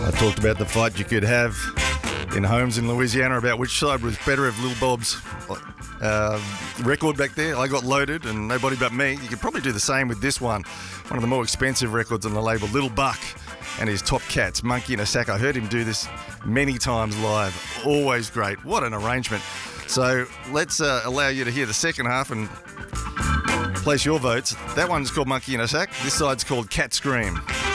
I talked about the fight you could have in homes in Louisiana about which side was better of Lil Bob's record back there. I got loaded and nobody but me. You could probably do the same with this one. One of the more expensive records on the label, Little Buck and his Top Cats, Monkey in a Sack. I heard him do this many times live. Always great. What an arrangement. So let's allow you to hear the second half and place your votes. That one's called Monkey in a Sack. This side's called Cat Scream.